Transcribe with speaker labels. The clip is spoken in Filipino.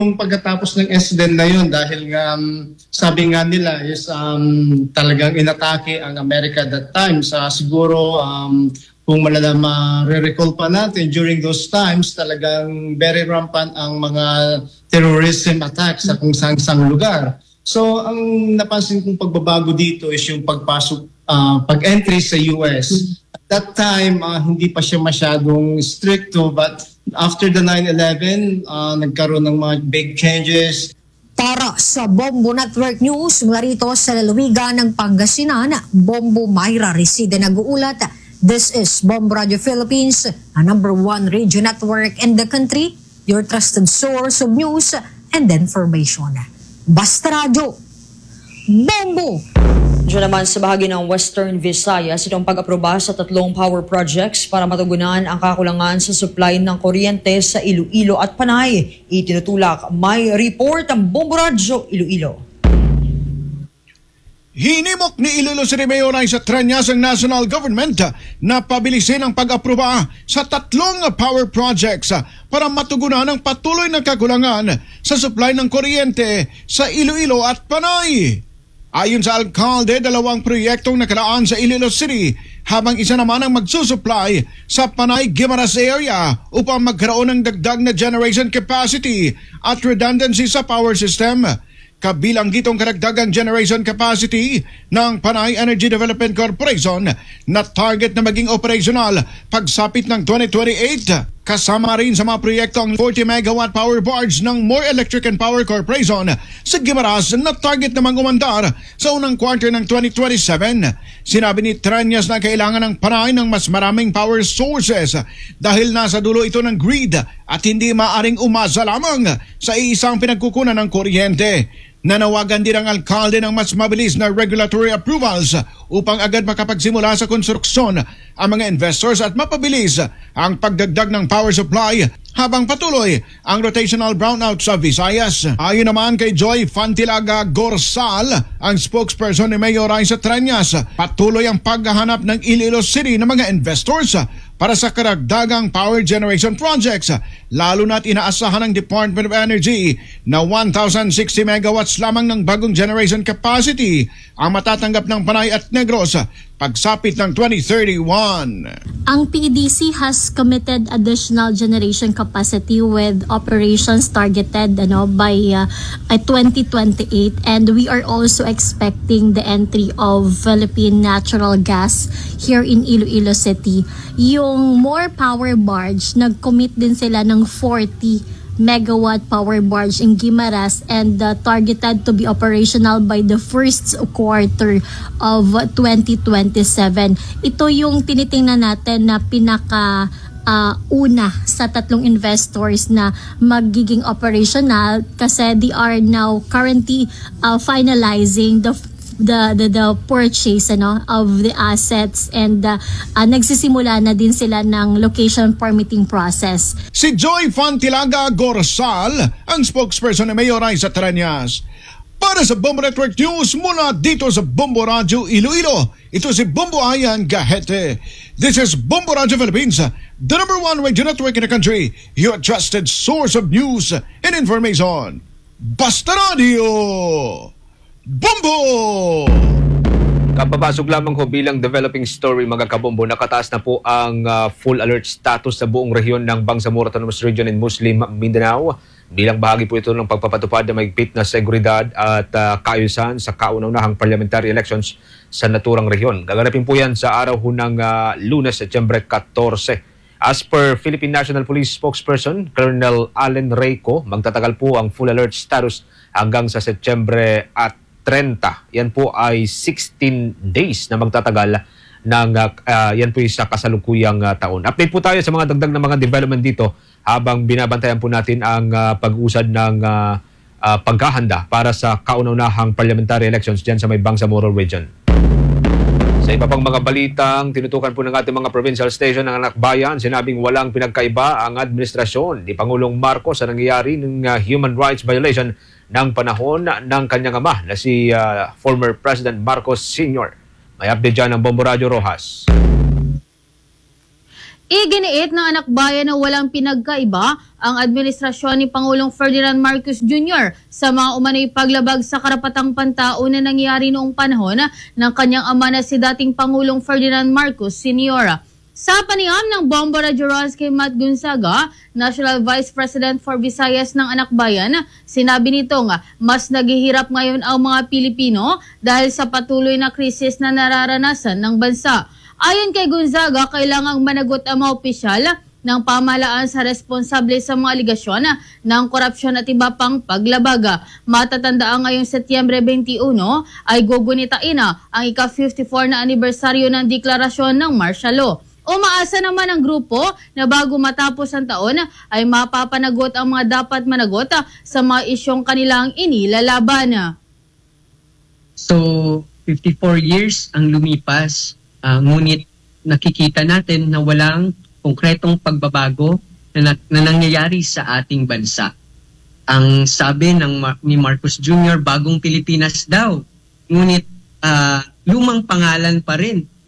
Speaker 1: Yung pagkatapos ng incident na yun, dahil nga sabi nga nila is talagang inatake ang Amerika that time. Siguro kung ma-recall pa natin, during those times talagang very rampant ang mga terrorism attacks sa kung saan lugar. So ang napansin kong pagbabago dito is yung pag-entry sa US. At that time, hindi pa siya masyadong stricto, but after the 9/11, nagkaroon ng mga big changes.
Speaker 2: Para sa Bombo Network News, mula rito sa lalawigan ng Pangasinan, Bombo Mayra Reside nag-uulat. This is Bombo Radio Philippines, a #1 radio network in the country, your trusted source of news and information. Basta Radio, Bombo!
Speaker 3: Diyan naman sa bahagi ng Western Visayas, itong pag-aproba sa 3 power projects para matugunan ang kakulangan sa supply ng kuryente sa Iloilo at Panay. Itinutulak, may report ang Bombo Radio Iloilo.
Speaker 4: Hinimok ni Iloilo City Mayor sa Triñas ang national government na pabilisin ang pag-aproba sa 3 power projects para matugunan ang patuloy na kakulangan sa supply ng kuryente sa Iloilo at Panay. Ayon sa alkalde, 2 proyektong nakalaan sa Iloilo City habang isa naman ang magsusupply sa Panay-Guimaras area upang magkaroon ng dagdag na generation capacity at redundancy sa power system. Kabilang gitong karagdagang generation capacity ng Panay Energy Development Corporation na target na maging operational pagsapit ng 2028. Kasama rin sa mga proyekto ang 40 megawatt power barge ng More Electric and Power Corporation sa Guimaras na target namang umandar sa unang quarter ng 2027. Sinabi ni Triñas na kailangan ng Panay ng mas maraming power sources dahil nasa dulo ito ng grid at hindi maaring umasa lamang sa isang pinagkukunan ng kuryente. Nanawagan din ang alkalde ng mas mabilis na regulatory approvals upang agad makapagsimula sa konstruksyon ang mga investors at mapabilis ang pagdagdag ng power supply habang patuloy ang rotational brownout sa Visayas. Ayon naman kay Joy Fantilaga Gorsal, ang spokesperson ni Mayor Raisa Triñas, patuloy ang paghahanap ng Iloilo City ng mga investors para sa karagdagang power generation projects, lalo na't inaasahan ng Department of Energy na 1,060 megawatts lamang ng bagong generation capacity ang matatanggap ng Panay at Negros pagsapit ng 2031.
Speaker 5: Ang PEDC has committed additional generation capacity with operations targeted by 2028, and we are also expecting the entry of Philippine natural gas here in Iloilo City. Yung More Power Barge, nag-commit din sila ng 40 megawatt power barge in Guimaras and targeted to be operational by the first quarter of 2027. Ito yung tinitingnan natin na pinaka una sa 3 investors na magiging operational kasi they are now currently finalizing the purchase of the assets and nagsisimula na din sila ng location permitting process.
Speaker 4: Si Joy Fantilaga Gorsal, ang spokesperson ni Mayor Raisa Triñas. Para sa Bombo Network News mula dito sa Bombo Radio Iloilo, ito si Bombo Ayan Gahete. This is Bombo Radio Philippines, the #1 radio network in the country, your trusted source of news and information. Basta Radio! Bombo!
Speaker 6: Kapapasok lamang ko bilang developing story mga kabombo, nakataas na po ang full alert status sa buong rehiyon ng Bangsamoro Autonomous Region in Muslim Mindanao. Bilang bahagi po ito ng pagpapatupad na mahigpit na seguridad at kaayusan sa kauna-unahang parliamentary elections sa naturang rehiyon. Gaganapin po yan sa araw ng Lunes, Setyembre 14. As per Philippine National Police spokesperson, Colonel Allen Reyco, magtatagal po ang full alert status hanggang sa Setyembre at 30. Yan po ay 16 days na magtatagal ng yan po sa kasalukuyang taon. Update po tayo sa mga dagdag na mga development dito habang binabantayan po natin ang pag-usad ng paghahanda para sa kauna-unahang parliamentary elections dyan sa may Bangsamoro Region. Sa iba pang mga balitang tinutukan po ng ating mga provincial station ng Anak Bayan, sinabing walang pinagkaiba ang administrasyon ni Pangulong Marcos sa nangyayari ng human rights violation ng panahon ng kanyang ama na si former President Marcos Sr. May update dyan ng Bombo Radio Rojas.
Speaker 7: Iginiit ng anak bayan na walang pinagkaiba ang administrasyon ni Pangulong Ferdinand Marcos Jr. sa mga umano'y paglabag sa karapatang pantao na nangyari noong panahon ng kanyang ama na si dating Pangulong Ferdinand Marcos Sr. Sa panayam ng Bombo Radio Ross kay Matt Gonzaga, National Vice President for Visayas ng Anak Bayan, sinabi nitong mas naghihirap ngayon ang mga Pilipino dahil sa patuloy na krisis na nararanasan ng bansa. Ayon kay Gonzaga, kailangang managot ang mga opisyal ng pamahalaan sa responsable sa mga aligasyon ng korupsyon at iba pang paglabag. Matatandaan ngayong Setyembre 21 ay gugunitain ang ika-54 na anibersaryo ng deklarasyon ng martial law. Umaasa naman ang grupo na bago matapos ang taon ay mapapanagot ang mga dapat managot sa mga isyong kanilang inilalaban.
Speaker 8: So, 54 years ang lumipas. Ngunit nakikita natin na walang konkretong pagbabago na nangyayari sa ating bansa. Ang sabi ni Marcos Jr., bagong Pilipinas daw. Ngunit lumang pangalan pa rin